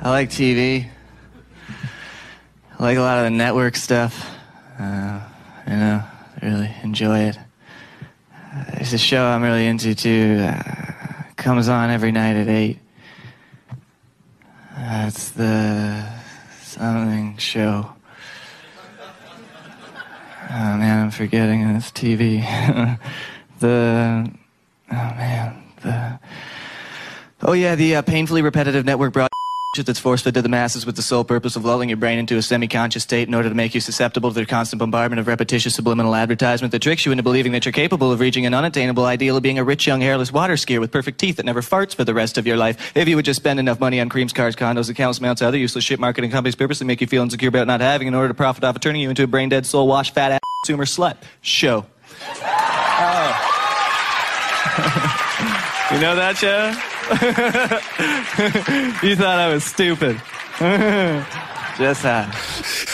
I like TV. I like a lot of the network stuff. Really enjoy it. There's a show I'm really into, too. Comes on every night at 8. It's the something show. Oh, man, I'm forgetting it's TV. The painfully repetitive network broadcast that's force-fed to the masses with the sole purpose of lulling your brain into a semi-conscious state in order to make you susceptible to their constant bombardment of repetitious subliminal advertisement that tricks you into believing that you're capable of reaching an unattainable ideal of being a rich, young, hairless water skier with perfect teeth that never farts for the rest of your life. If you would just spend enough money on creams, cars, condos, accounts, mounts, other useless shit marketing companies purposely make you feel insecure about not having in order to profit off of turning you into a brain-dead, soul-washed, fat-ass consumer slut. Show. Oh. You know that show? You thought I was stupid. Just how.